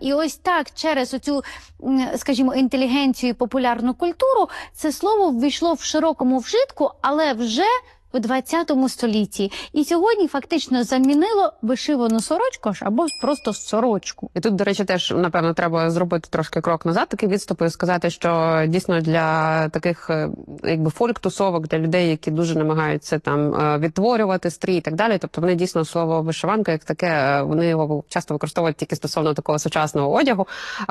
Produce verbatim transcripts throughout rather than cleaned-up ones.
І ось так через оцю, скажімо, інтелігенцію і популярну культуру це слово ввійшло в широкому вжитку, але вже у двадцятому столітті. І сьогодні фактично замінило вишивану сорочку або просто сорочку. І тут, до речі, теж, напевно, треба зробити трошки крок назад, такий відступ, і сказати, що дійсно для таких, якби, фольк-тусовок, для людей, які дуже намагаються там відтворювати стрій і так далі, тобто вони дійсно слово вишиванка як таке, вони його часто використовують тільки стосовно такого сучасного одягу,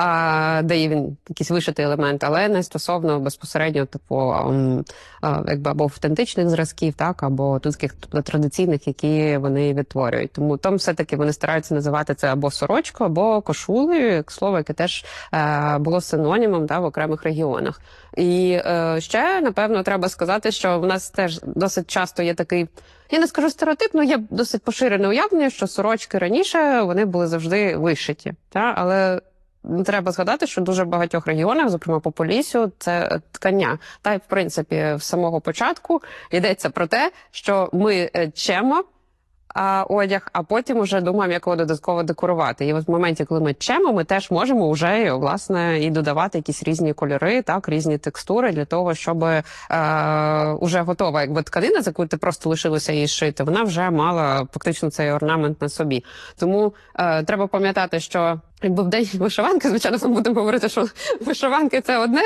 де є він якийсь вишитий елемент, але не стосовно безпосередньо, типу, якби, або автентичних зразків, так, або таких традиційних, які вони відтворюють. Тому там все-таки вони стараються називати це або сорочку, або кошулею, як слово, яке теж е, було синонімом, да, в окремих регіонах. І е, ще, напевно, треба сказати, що в нас теж досить часто є такий, я не скажу стереотип, але є досить поширене уявлення, що сорочки раніше, вони були завжди вишиті. Та? Але треба згадати, що дуже в багатьох регіонах, зокрема по Поліссю, це ткання. Та й, в принципі, з самого початку йдеться про те, що ми чемо а, одяг, а потім вже думаємо, як його додатково декорувати. І от в моменті, коли ми чемо, ми теж можемо вже, власне, і додавати якісь різні кольори, так, різні текстури для того, щоб е, уже готова, якби, тканина, за яку ти просто лишилося її шити, вона вже мала фактично цей орнамент на собі. Тому е, треба пам'ятати, що якби в день вишиванки, звичайно, ми будемо говорити, що вишиванки – це одне,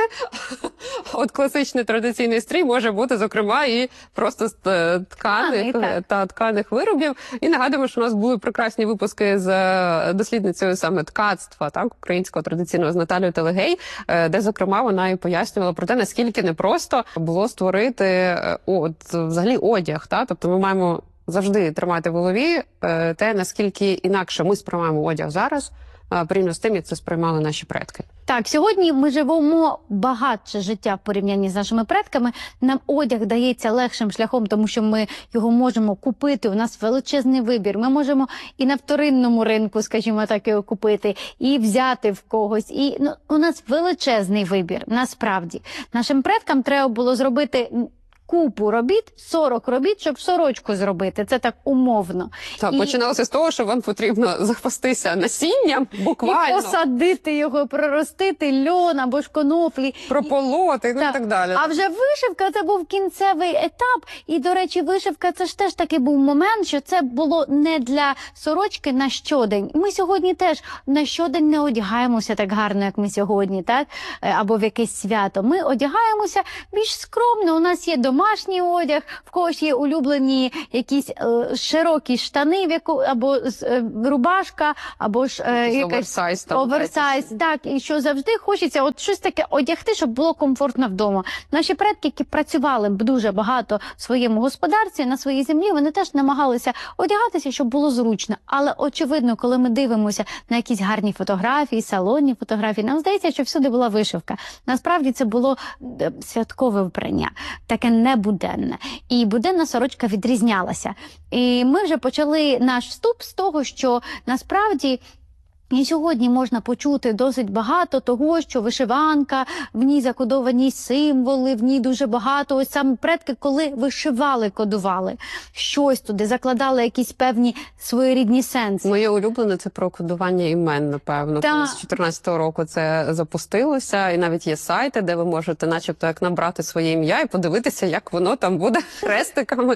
а от класичний традиційний стрій може бути, зокрема, і просто з тканих а, та тканих виробів. І нагадуємо, що у нас були прекрасні випуски з дослідницею саме ткацтва, так, українського традиційного, з Наталією Телегей, де, зокрема, вона і пояснювала про те, наскільки непросто було створити от, взагалі одяг. Так? Тобто ми маємо завжди тримати в голові те, наскільки інакше ми сприймаємо одяг зараз, порівняно з тим, як це сприймали наші предки. Так, сьогодні ми живемо багатше життя в порівнянні з нашими предками. Нам одяг дається легшим шляхом, тому що ми його можемо купити. У нас величезний вибір. Ми можемо і на вторинному ринку, скажімо так, його купити, і взяти в когось. І ну, у нас величезний вибір, насправді. Нашим предкам треба було зробити купу робіт, сорок робіт, щоб сорочку зробити. Це так умовно. Так, і... починалося з того, що вам потрібно запастися насінням, буквально. І посадити його, проростити льон або ж коноплі. Прополоти, ну і так далі. А вже вишивка – це був кінцевий етап. І, до речі, вишивка – це ж теж такий був момент, що це було не для сорочки на щодень. Ми сьогодні теж на щодень не одягаємося так гарно, як ми сьогодні, так? Або в якесь свято. Ми одягаємося більш скромно. У нас є дома, домашній одяг, в когось є улюблені якісь е, широкі штани, в яку, або е, рубашка, або ж е, якась оверсайз. Там, оверсайз, так, і що завжди хочеться от щось таке одягти, щоб було комфортно вдома. Наші предки, які працювали дуже багато в своєму господарстві, на своїй землі, вони теж намагалися одягатися, щоб було зручно. Але, очевидно, коли ми дивимося на якісь гарні фотографії, салонні фотографії, нам здається, що всюди була вишивка. Насправді це було святкове вбрання, таке небуденне. І буденна сорочка відрізнялася. І ми вже почали наш вступ з того, що насправді і сьогодні можна почути досить багато того, що вишиванка, в ній закодовані символи, в ній дуже багато. Ось саме предки, коли вишивали, кодували щось туди, закладали якісь певні своєрідні сенси. Моє улюблене – це про кодування імен, напевно. Та... Коли з чотирнадцятого року це запустилося, і навіть є сайти, де ви можете начебто як набрати своє ім'я і подивитися, як воно там буде хрестиками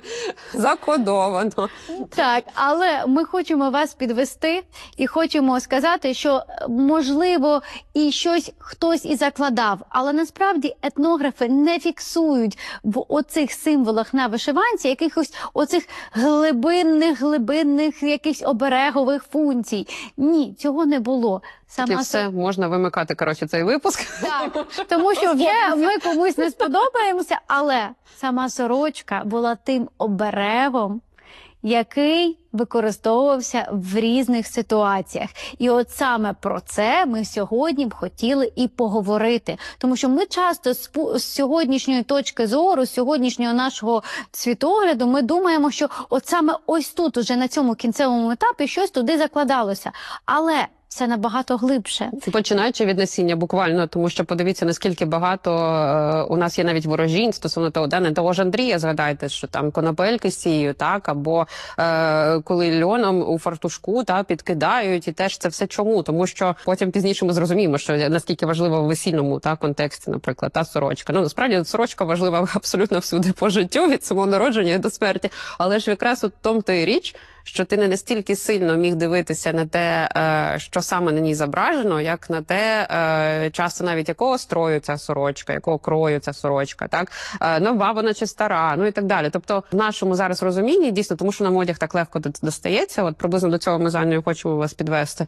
закодовано. Так, але ми хочемо вас підвести і хочемо сказати, Сказати, що, можливо, і щось хтось і закладав, але насправді етнографи не фіксують в оцих символах на вишиванці якихось оцих глибинних, глибинних якихось оберегових функцій. Ні, цього не було. Сама... І все, можна вимикати, коротше, цей випуск. Так, тому що вже ми комусь не сподобаємося, але сама сорочка була тим оберегом, який використовувався в різних ситуаціях. І от саме про це ми сьогодні б хотіли і поговорити. Тому що ми часто з, з сьогоднішньої точки зору, з сьогоднішнього нашого світогляду, ми думаємо, що от саме ось тут, уже на цьому кінцевому етапі, щось туди закладалося. Але все набагато глибше. Починаючи від насіння буквально, тому що подивіться, наскільки багато е, у нас є навіть ворожінь стосовно того, да, не того ж Андрія, згадайте, що там конопельки сіють, так, або е, коли льоном у фартушку та, підкидають, і теж це все чому? Тому що потім пізніше ми зрозуміємо, що наскільки важлива в весільному та, контексті, наприклад, та сорочка. Ну, насправді, сорочка важлива абсолютно всюди по життю, від самого народження до смерті, але ж якраз у тому то й річ, що ти не настільки сильно міг дивитися на те, що саме на ній зображено, як на те, часто навіть якого строю ця сорочка, якого крою ця сорочка, так? Нова вона чи стара, ну і так далі. Тобто в нашому зараз розумінні, дійсно, тому що нам одяг так легко достається, от приблизно до цього ми з Анною хочемо вас підвести,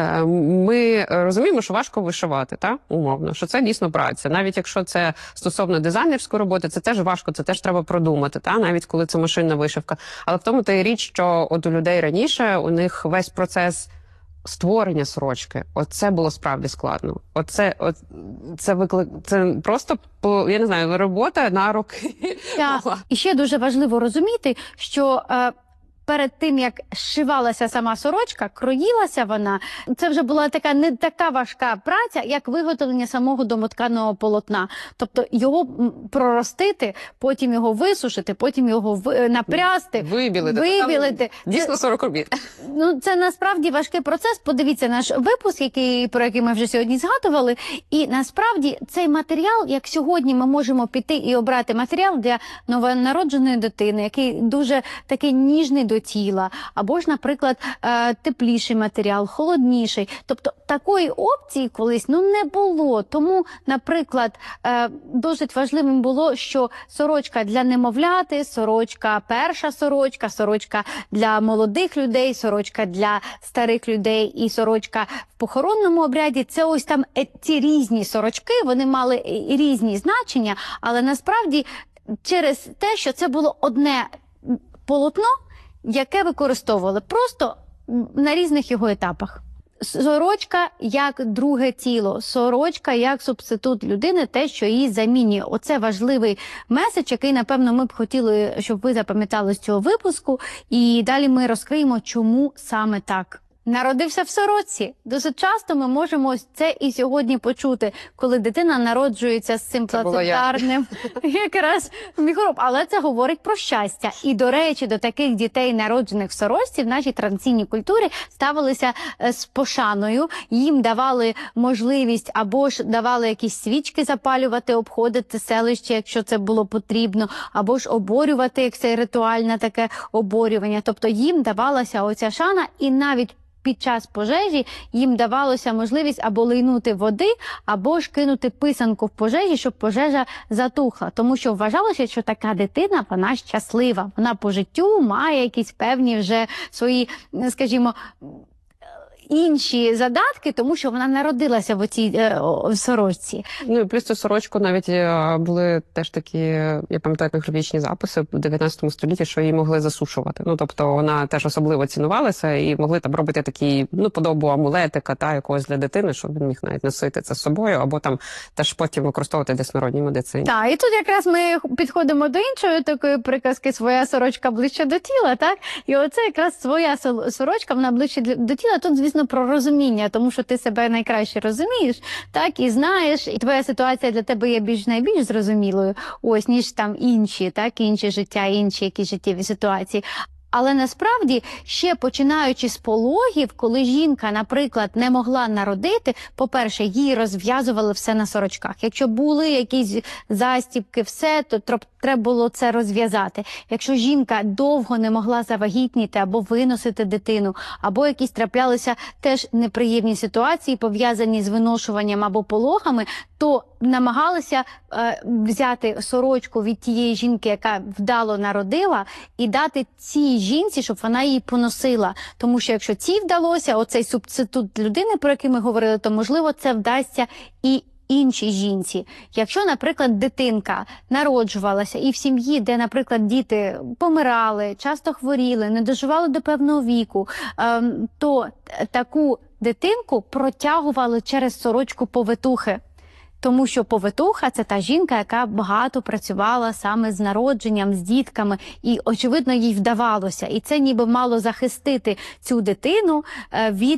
ми розуміємо, що важко вишивати, так? Умовно, що це дійсно праця. Навіть якщо це стосовно дизайнерської роботи, це теж важко, це теж треба продумати, так? Навіть коли це машинна вишивка. Але в тому та й річ, що от у людей раніше, у них весь процес створення сорочки, оце було справді складно. Оце, от, це виклик, це просто, я не знаю, робота на роки. Так. І ще дуже важливо розуміти, що е, перед тим, як зшивалася сама сорочка, кроїлася вона, це вже була така не така важка праця, як виготовлення самого домотканого полотна. Тобто його проростити, потім його висушити, потім його в... напрясти, вибілити. вибілити. Дійсно сорок робіт. Ну, це насправді важкий процес. Подивіться наш випуск, який, про який ми вже сьогодні згадували. І насправді цей матеріал, як сьогодні ми можемо піти і обрати матеріал для новонародженої дитини, який дуже такий ніжний до тіла, або ж, наприклад, тепліший матеріал, холодніший. Тобто такої опції колись ну не було. Тому, наприклад, досить важливим було, що сорочка для немовляти, сорочка перша сорочка, сорочка для молодих людей, сорочка для старих людей і сорочка в похоронному обряді. Це ось там ці різні сорочки, вони мали різні значення, але насправді через те, що це було одне полотно, яке використовували просто на різних його етапах. Сорочка як друге тіло, сорочка як субститут людини, те, що її замінює. Оце важливий меседж, який, напевно, ми б хотіли, щоб ви запам'ятали з цього випуску. І далі ми розкриємо, чому саме так. Народився в сорочці. Досить часто ми можемо це і сьогодні почути, коли дитина народжується з цим плацентарним якраз мікроб. Але це говорить про щастя. І, до речі, до таких дітей, народжених в сорочці, в нашій традиційній культурі ставилися з пошаною. Їм давали можливість або ж давали якісь свічки запалювати, обходити селище, якщо це було потрібно, або ж оборювати, як це ритуальне таке оборювання. Тобто їм давалася оця шана, і навіть під час пожежі їм давалося можливість або лийнути води, або ж кинути писанку в пожежі, щоб пожежа затухла. Тому що вважалося, що така дитина, вона щаслива. Вона по життю має якісь певні вже свої, скажімо, інші задатки, тому що вона народилася в оцій е, в сорочці. Ну і плюс цю сорочку навіть е, були теж такі, я пам'ятаю, етнографічні записи в дев'ятнадцятому столітті, що її могли засушувати. Ну тобто вона теж особливо цінувалася і могли там робити такі, ну, подобу амулетика та якогось для дитини, щоб він міг навіть носити це з собою, або там теж потім використовувати десь в народній медицині. Так, і тут якраз ми підходимо до іншої такої приказки «своя сорочка ближче до тіла», так? І оце якраз своя сорочка, вона ближче до тіла. Тут, звісно, про розуміння, тому що ти себе найкраще розумієш, так, і знаєш, і твоя ситуація для тебе є більш найбільш зрозумілою, ось, ніж там інші, так, інші життя, інші якісь життєві ситуації. Але насправді, ще починаючи з пологів, коли жінка, наприклад, не могла народити, по-перше, їй розв'язували все на сорочках. Якщо були якісь застібки, все, то треба було це розв'язати. Якщо жінка довго не могла завагітніти або виносити дитину, або якісь траплялися теж неприємні ситуації, пов'язані з виношуванням або пологами, то намагалися е, взяти сорочку від тієї жінки, яка вдало народила, і дати цій жінці, щоб вона її поносила. Тому що якщо цій вдалося, оцей субститут людини, про який ми говорили, то, можливо, це вдасться і іншій жінці. Якщо, наприклад, дитинка народжувалася і в сім'ї, де, наприклад, діти помирали, часто хворіли, не доживали до певного віку, е, то таку дитинку протягували через сорочку повитухи. Тому що повитуха – це та жінка, яка багато працювала саме з народженням, з дітками, і, очевидно, їй вдавалося. І це ніби мало захистити цю дитину від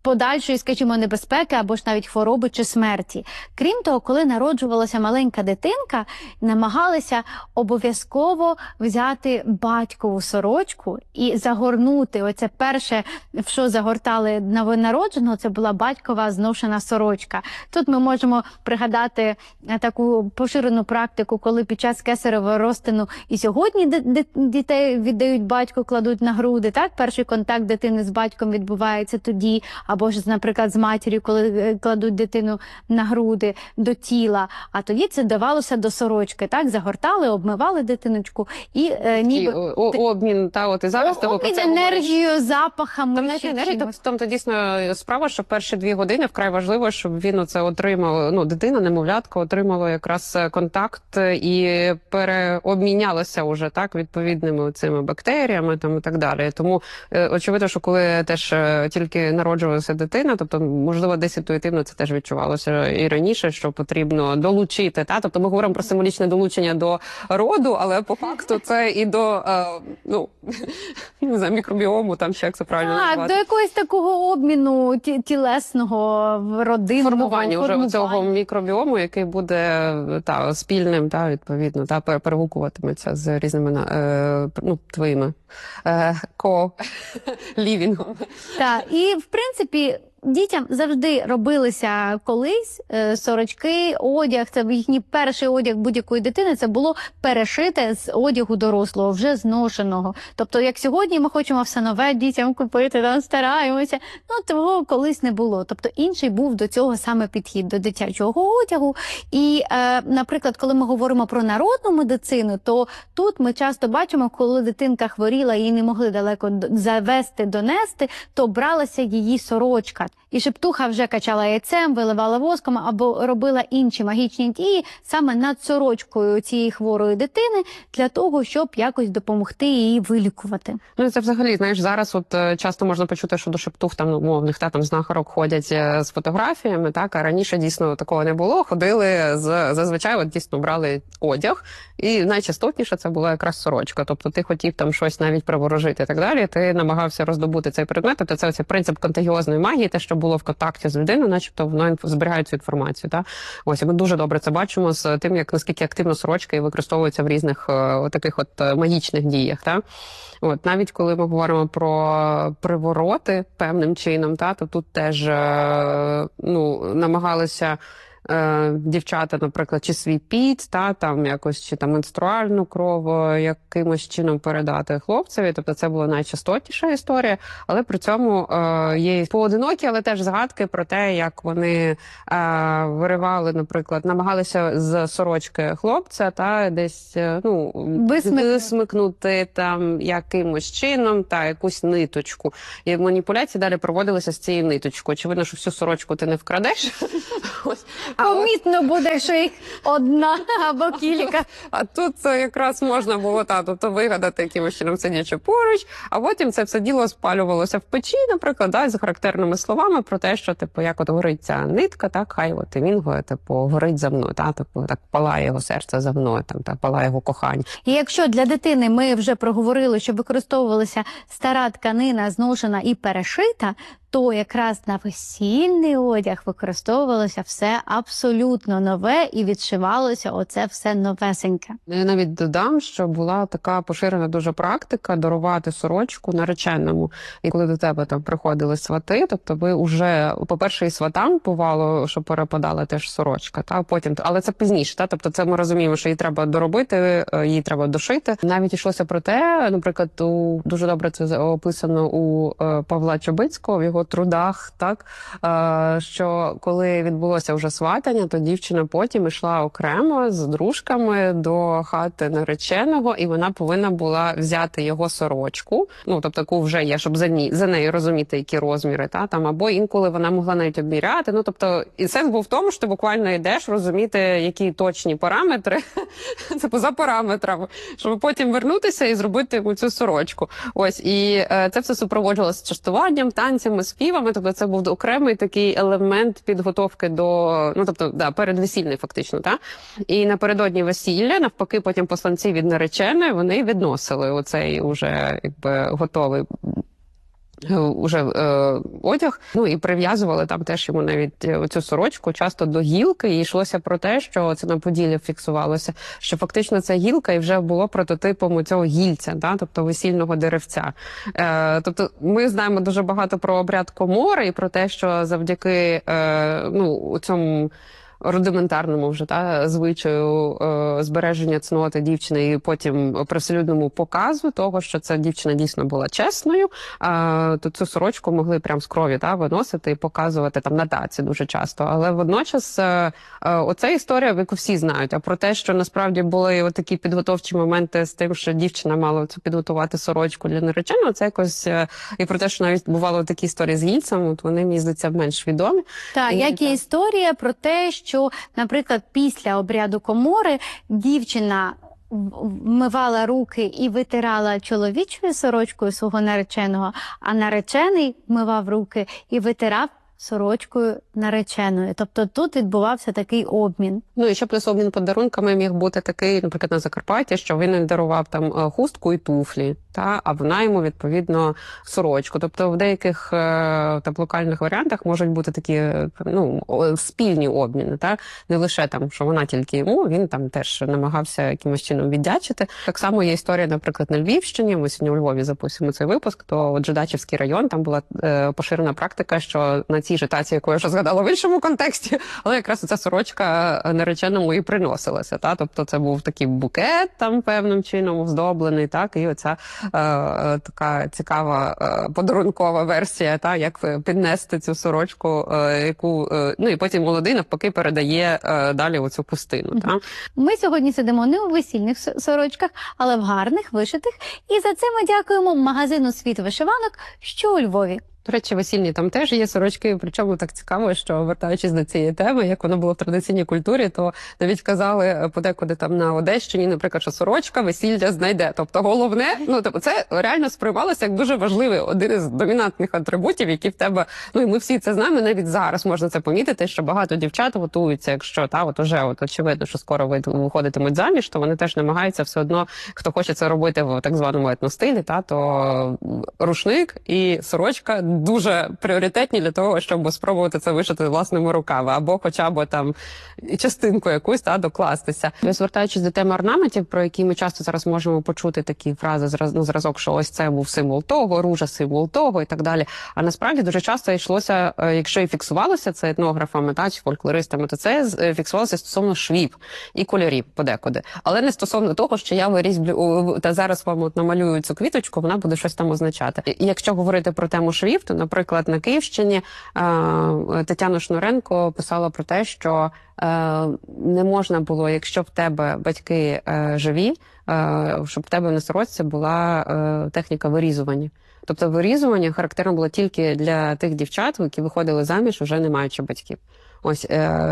подальшої, скажімо, небезпеки або ж навіть хвороби чи смерті. Крім того, коли народжувалася маленька дитинка, намагалися обов'язково взяти батькову сорочку і загорнути. Оце перше, в що загортали новонародженого, це була батькова зношена сорочка. Тут ми можемо пригадати таку поширену практику, коли під час кесаревого розтину і сьогодні дітей віддають батьку, кладуть на груди. Так, перший контакт дитини з батьком відбувається тоді, або ж, наприклад, з матір'ю, коли кладуть дитину на груди до тіла. А тоді це давалося до сорочки. Так, загортали, обмивали дитиночку і е, ніби і, о, обмін та от і зараз о, обмін енергією, запахами. Там не енергії, тобто там то дійсно справа, що перші дві години вкрай важливо, щоб він оце отримав. Ну, дитина, немовлятка отримала якраз контакт і переобмінялася уже так відповідними цими бактеріями там і так далі. Тому очевидно, що коли теж тільки народжувалася дитина, тобто можливо десь інтуїтивно це теж відчувалося і раніше, що потрібно долучити. Та тобто ми говоримо про символічне долучення до роду, але по факту це і до ну не знаю, мікробіому, там ще як це правильно так, назвати. До якогось такого обміну ті, тілесного, родинного. Формування, формування. вже цього мікробіому, який буде та, спільним, та, відповідно, та, перегукуватиметься з різними е, ну, твоїми е, ко-лівінгом. Так, і в принципі дітям завжди робилися колись е, сорочки, одяг. Це їхній перший одяг будь-якої дитини. Це було перешите з одягу дорослого, вже зношеного. Тобто, як сьогодні ми хочемо все нове дітям купити, там стараємося, ну того колись не було. Тобто інший був до цього саме підхід, до дитячого одягу. І, е, наприклад, коли ми говоримо про народну медицину, то тут ми часто бачимо, коли дитинка хворіла, її не могли далеко завести, донести, то бралася її сорочка. І шептуха вже качала яйцем, виливала воском або робила інші магічні дії саме над сорочкою цієї хворої дитини для того, щоб якось допомогти її вилікувати. Ну, це взагалі, знаєш, зараз от часто можна почути, що до шептух там, ну, мовних, та, там, знахарок ходять з фотографіями, так, а раніше дійсно такого не було. Ходили, з, зазвичай от дійсно брали одяг, і найчастотніше це була якраз сорочка. Тобто ти хотів там щось навіть приворожити і так далі, ти намагався роздобути цей предмет. Тобто це оцей принцип контагіозної магії, те, що було в контакті з людиною, начебто воно зберігає цю інформацію. Та? Ось, і ми дуже добре це бачимо з тим, як наскільки активно сорочки використовуються в різних о, таких от магічних діях. Та? От, навіть коли ми говоримо про привороти певним чином, та, то тут теж е, ну, намагалися Е, дівчата, наприклад, чи свій піт, та, там якось, чи там менструальну кров якимось чином передати хлопцеві, тобто це була найчастотніша історія, але при цьому е, є поодинокі, але теж згадки про те, як вони е, виривали, наприклад, намагалися з сорочки хлопця, та, десь, ну, висмикнути там якимось чином, та, якусь ниточку. І маніпуляції далі проводилися з цією ниточкою. Очевидно, що всю сорочку ти не вкрадеш. Ось. Помітно буде, що їх одна або кілька. А тут це якраз можна було та, тобто вигадати якимось чином сидячи поруч, а потім це все діло спалювалося в печі, наприклад, да, з характерними словами про те, що типу, як от горить ця нитка, так, хай от і він типу, горить за мною, та, типу, так палає його серце за мною, там, та, палає його кохання. І якщо для дитини ми вже проговорили, що використовувалася стара тканина, зношена і перешита, то якраз на весільний одяг використовувалося все абсолютно нове і відшивалося оце все новесеньке. Я навіть додам, що була така поширена дуже практика дарувати сорочку нареченому. І коли до тебе там приходили свати, тобто ви вже, по-перше, і сватам бувало, що перепадала теж сорочка, та потім, але це пізніше, та, тобто це ми розуміємо, що її треба доробити, її треба дошити. Навіть йшлося про те, наприклад, у, дуже добре це описано у е, Павла Чобицького в його трудах, так, е, що коли відбулося вже сватання, то дівчина потім йшла окремо з дружками до хати нареченого, і вона повинна була взяти його сорочку, ну, тобто, яку вже є, щоб за, ні, за нею розуміти, які розміри, та, там, або інколи вона могла навіть обміряти, ну, тобто, і сенс був в тому, що ти буквально йдеш розуміти, які точні параметри, це поза параметрами, щоб потім вернутися і зробити йому цю сорочку. Ось, і е, це все супроводжувалося частуванням, танцями, співами, тобто це був окремий такий елемент підготовки до, ну, тобто, да, передвесільний фактично, та? І напередодні весілля, навпаки, потім посланці від нареченої, вони відносили оцей уже, якби, готовий уже е, одяг, ну і прив'язували там теж йому навіть цю сорочку часто до гілки, і йшлося про те, що це на Поділлі фіксувалося, що фактично ця гілка і вже було прототипом цього гільця, да, тобто весільного деревця. Е, тобто ми знаємо дуже багато про обряд комори і про те, що завдяки е, ну, цьому рудиментарному вже та звичаю е, збереження цноти дівчини і потім привселюдному показу того, що ця дівчина дійсно була чесною, е, то цю сорочку могли прям з крові та виносити і показувати там на таці дуже часто. Але водночас е, е, оця історія, яку всі знають, а про те, що насправді були такі підготовчі моменти з тим, що дівчина мала цю підготувати сорочку для нареченого, це якось е, і про те, що навіть бувало такі історії з гільцем, от вони мені здається менш відомі. Так, і, як і так. історія про те, що, наприклад, після обряду комори дівчина вмивала руки і витирала чоловічою сорочкою свого нареченого, а наречений вмивав руки і витирав сорочкою нареченої. Тобто тут відбувався такий обмін. Ну і ще плюс обмін подарунками міг бути такий, наприклад, на Закарпатті, що він дарував там хустку і туфлі, та, а вона йому, відповідно, сорочку. Тобто в деяких е, там локальних варіантах можуть бути такі ну, спільні обміни, та? Не лише там, що вона тільки йому, він там теж намагався якимось чином віддячити. Так само є історія, наприклад, на Львівщині, ми сьогодні у Львові записуємо цей випуск, то Джедачівський район, там була е, поширена практика, що на цій же таці, яку я вже згадала в іншому контексті, але якраз ця сорочка нареченому і приносилася. Та? Тобто це був такий букет там певним чином оздоблений, так? І оця е, така цікава е, подарункова версія, та? Як піднести цю сорочку, е, яку, е, ну і потім молодий навпаки передає е, далі оцю пустину. Та? Ми сьогодні сидимо не у весільних сорочках, але в гарних, вишитих. І за це ми дякуємо магазину «Світ вишиванок», що у Львові. До речі, весільні там теж є сорочки, причому так цікаво, що, вертаючись до цієї теми, як воно було в традиційній культурі, то навіть казали подекуди там на Одещині, наприклад, що сорочка весілля знайде. Тобто головне, ну тобто це реально сприймалося як дуже важливий, один із домінантних атрибутів, які в тебе, ну і ми всі це знаємо, навіть зараз можна це помітити, що багато дівчат готуються, якщо та, от уже от очевидно, що скоро виходитимуть заміж, то вони теж намагаються все одно, хто хоче це робити в так званому етностилі, та, то рушник і сорочка дуже пріоритетні для того, щоб спробувати це вишити власними руками, або хоча б там частинку якусь та докластися. Звертаючись до теми орнаментів, про які ми часто зараз можемо почути такі фрази на зразок, що ось це був символ того, ружа символ того і так далі. А насправді дуже часто йшлося, якщо і фіксувалося це етнографами та чи фольклористами, то це фіксувалося стосовно швів і кольорів подекуди. Але не стосовно того, що я вирізблю та зараз вам от намалюю цю квіточку, вона буде щось там означати. І якщо говорити про тему швів, то, наприклад, на Київщині Тетяна Шнуренко писала про те, що не можна було, якщо в тебе батьки живі, щоб в тебе на сорочці була техніка вирізування. Тобто вирізування характерно було тільки для тих дівчат, які виходили заміж, вже не маючи батьків. Ось,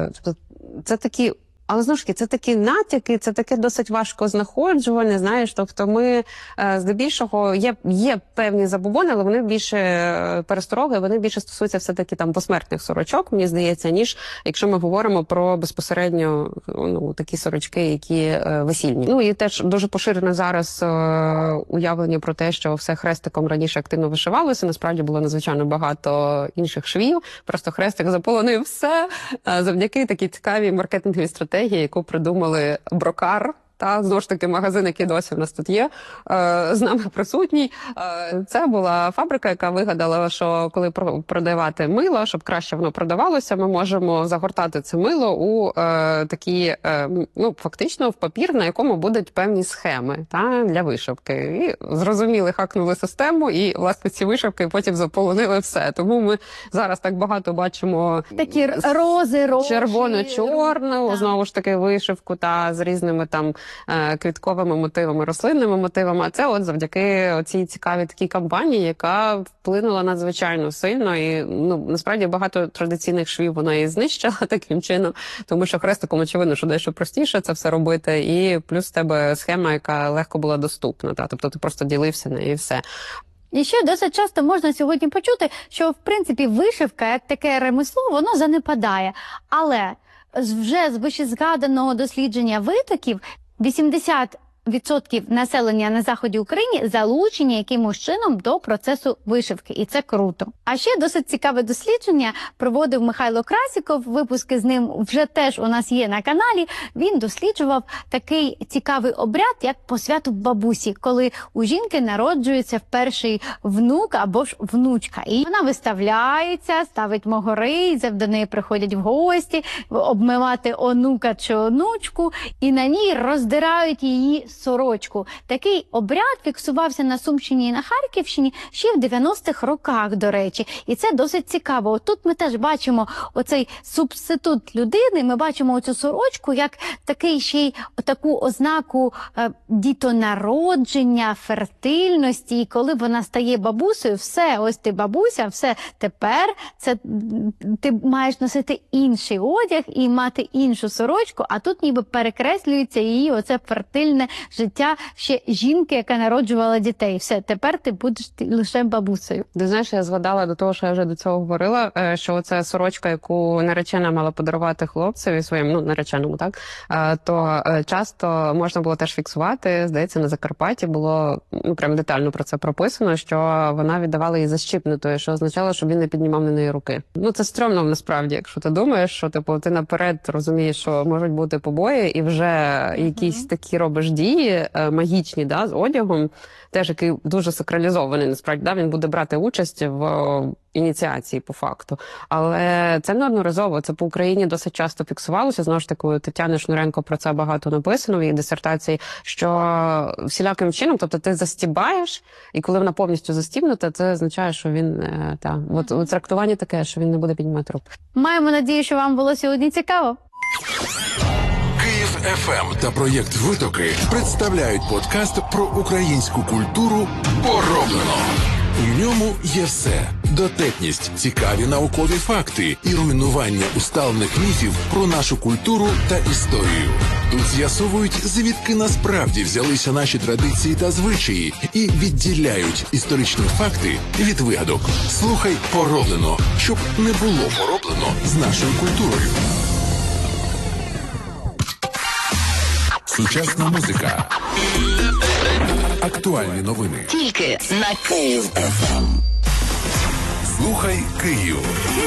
це такі... Але, знову ж таки, це такі натяки, це таке досить важко знаходжуване, знаєш, тобто ми, здебільшого, є, є певні забобони, але вони більше перестороги, вони більше стосуються все-таки там посмертних сорочок, мені здається, ніж якщо ми говоримо про безпосередньо ну, такі сорочки, які весільні. Ну і теж дуже поширене зараз уявлення про те, що все хрестиком раніше активно вишивалося, насправді було надзвичайно багато інших швів, просто хрестик заполонив все завдяки такій цікавій маркетинговій стратегії, яку придумали Брокар, та, знову ж таки, магазин, який досі в нас тут є, е, з нами присутній. Е, це була фабрика, яка вигадала, що коли продавати мило, щоб краще воно продавалося, ми можемо загортати це мило у е, такі, е, ну, фактично, в папір, на якому будуть певні схеми та, для вишивки. І зрозуміли, хакнули систему, і, власне, ці вишивки потім заполонили все. Тому ми зараз так багато бачимо такі рози, рожі, червоно-чорну, знову ж таки, вишивку та з різними там квітковими мотивами, рослинними мотивами. А це от завдяки цій цікавій такій кампанії, яка вплинула надзвичайно сильно. І ну насправді багато традиційних швів вона і знищила таким чином, тому що хрестиком, очевидно, що дещо простіше це все робити. І плюс в тебе схема, яка легко була доступна. Та? Тобто ти просто ділився нею і все. І ще досить часто можна сьогодні почути, що, в принципі, вишивка, як таке ремесло, воно занепадає. Але вже з вищезгаданого дослідження витоків вісімдесят відсотків населення на заході України залучені якимось чином до процесу вишивки, і це круто. А ще досить цікаве дослідження проводив Михайло Красіков, випуски з ним вже теж у нас є на каналі. Він досліджував такий цікавий обряд, як посвяту бабусі, коли у жінки народжується перший внук або ж внучка. І вона виставляється, ставить могори, до неї приходять в гості, обмивати онука чи онучку, і на ній роздирають її сорочку. Такий обряд фіксувався на Сумщині і на Харківщині ще в дев'яностих роках, до речі. І це досить цікаво. От тут ми теж бачимо оцей субститут людини, ми бачимо оцю сорочку як такий ще й таку ознаку е, дітонародження, фертильності. І коли вона стає бабусею, все, ось ти бабуся, все, тепер це ти маєш носити інший одяг і мати іншу сорочку, а тут ніби перекреслюється її оце фертильне життя ще жінки, яка народжувала дітей. Все, тепер ти будеш лише бабусею. Ти знаєш, я згадала до того, що я вже до цього говорила, що оця сорочка, яку наречена мала подарувати хлопцеві своєму, ну, нареченому, так, то часто можна було теж фіксувати, здається, на Закарпатті було, ну, прям детально про це прописано, що вона віддавала її защіпнутою, що означало, щоб він не піднімав на неї руки. Ну, це стрьомно насправді, якщо ти думаєш, що, типу, ти наперед розумієш, що можуть бути побої, і вже mm-hmm. якісь такі робиш дії магічні, да, з одягом, теж який дуже сакралізований, насправді, да, він буде брати участь в ініціації по факту. Але це неодноразово, це по Україні досить часто фіксувалося, знову ж таки, у Тетяни Шнуренко про це багато написано в її дисертації, що всіляким чином, тобто ти застібаєш, і коли вона повністю застібнута, це означає, що він, та, от, от трактування таке, що він не буде піднімати рук. Маємо надію, що вам було сьогодні цікаво. Київ еф ем та проєкт «Витоки» представляють подкаст про українську культуру «Пороблено». У ньому є все – дотепність, цікаві наукові факти і руйнування усталених міфів про нашу культуру та історію. Тут з'ясовують, звідки насправді взялися наші традиції та звичаї і відділяють історичні факти від вигадок. Слухай «Пороблено», щоб не було пороблено з нашою культурою. Сучасна музика. Актуальні новини. Тільки на Київ еф ем. Слухай Київ.